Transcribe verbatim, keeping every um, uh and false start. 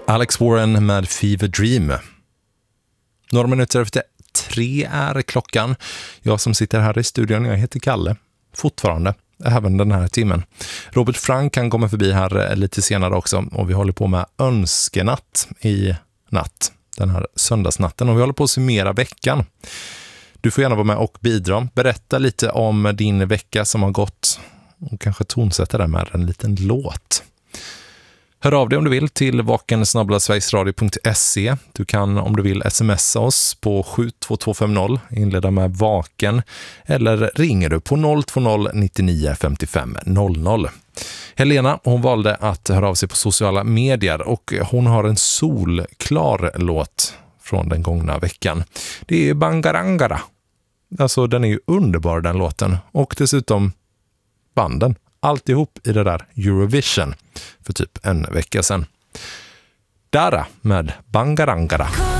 Alex Warren med Fever Dream. Några minuter efter tre är klockan. Jag som sitter här i studion, jag heter Kalle. Fortfarande, även den här timmen. Robert Frank kan komma förbi här lite senare också. Och vi håller på med önskenatt i natt. Den här söndagsnatten. Och vi håller på att summera veckan. Du får gärna vara med och bidra. Berätta lite om din vecka som har gått. Och kanske tonsätta det med en liten låt. Hör av dig om du vill till vaken snabel-a sverigesradio punkt se. Du kan om du vill smsa oss på sju två två fem noll, inleda med vaken, eller ringer du på noll två noll nio nio fem fem noll noll. Helena, hon valde att höra av sig på sociala medier och hon har en solklar låt från den gångna veckan. Det är Bangarangara. Alltså den är ju underbar den låten och dessutom banden. Alltihop i det där Eurovision för typ en vecka sedan. Dara med Bangarangara.